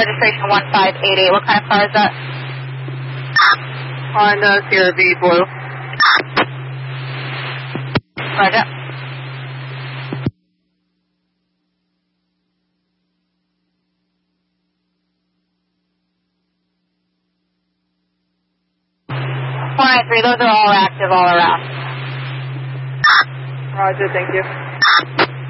registration 1588. What kind of car is that? Honda CRV Blue. Roger. Those are all active all around. Roger, thank you.